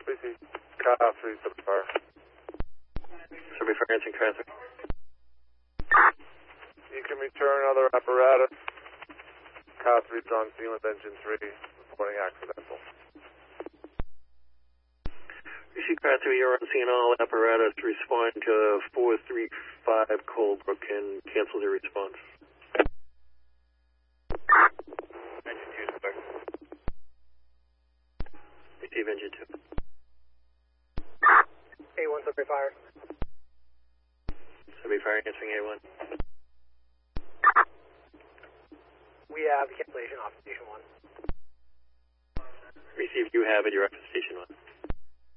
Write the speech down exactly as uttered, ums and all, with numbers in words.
Species, car three, Subway Fire. Subway Fire answering traffic. You can return other apparatus. Car three's on scene with engine three, reporting accidental. Receive car three, you're on scene, all apparatus, respond to four three five Colebrook and cancel their response. Engine two, sir. Receive engine two. A one, Subway Fire. Subway Fire answering A one. We have cancellation off station one. Receive, you have it, you're up to station one.